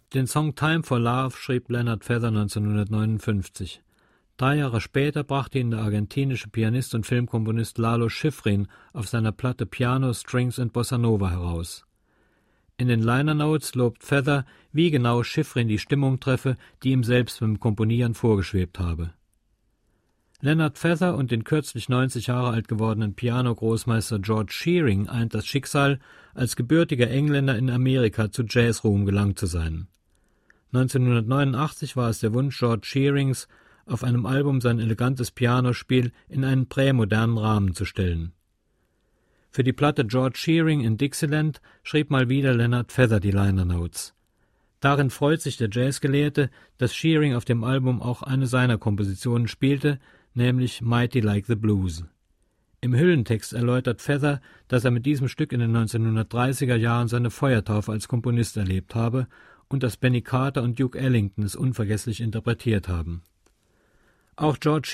Den Song Time for Love schrieb Leonard Feather 1959. 3 Jahre später brachte ihn der argentinische Pianist und Filmkomponist Lalo Schifrin auf seiner Platte Piano, Strings and Bossa Nova heraus. In den Liner Notes lobt Feather, wie genau Schifrin die Stimmung treffe, die ihm selbst beim Komponieren vorgeschwebt habe. Leonard Feather und den kürzlich 90 Jahre alt gewordenen Piano-Großmeister George Shearing eint das Schicksal, als gebürtiger Engländer in Amerika zu Jazzruhm gelangt zu sein. 1989 war es der Wunsch George Shearings, auf einem Album sein elegantes Pianospiel in einen prämodernen Rahmen zu stellen. Für die Platte George Shearing in Dixieland schrieb mal wieder Leonard Feather die Liner Notes. Darin freut sich der Jazzgelehrte, dass Shearing auf dem Album auch eine seiner Kompositionen spielte, nämlich Mighty Like the Blues. Im Hüllentext erläutert Feather, dass er mit diesem Stück in den 1930er Jahren seine Feuertaufe als Komponist erlebt habe und dass Benny Carter und Duke Ellington es unvergesslich interpretiert haben. Auch George